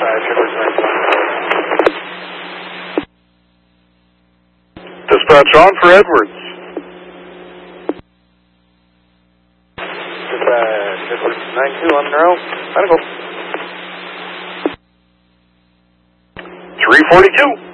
Dispatch on for Edwards. Edwards 9-2 on Monroe. Medical. 342.